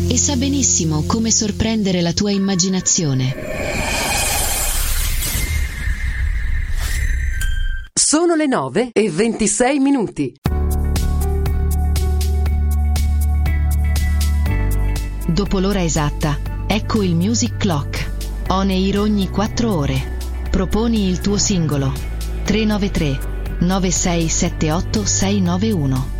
e sa benissimo come sorprendere la tua immaginazione. Sono le 9:26. Dopo l'ora esatta, ecco il Music Clock. On air ogni 4 ore. Proponi il tuo singolo. 393 9678 691.